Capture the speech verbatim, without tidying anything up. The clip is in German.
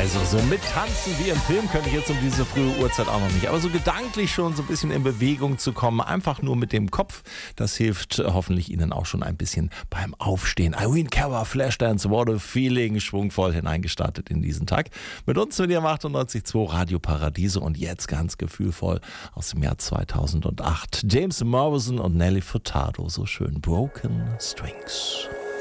Also so mittanzen wie im Film könnte ich jetzt um diese frühe Uhrzeit auch noch nicht. Aber so gedanklich schon so ein bisschen in Bewegung zu kommen, einfach nur mit dem Kopf, das hilft hoffentlich Ihnen auch schon ein bisschen beim Aufstehen. Irene Cara, Flashdance, What a Feeling, schwungvoll hineingestartet in diesen Tag. Mit uns mit Ihrem achtundneunzig Komma zwei Radio Paradiso und jetzt ganz gefühlvoll aus dem Jahr zweitausendacht. James Morrison und Nelly Furtado, so schön Broken Strings.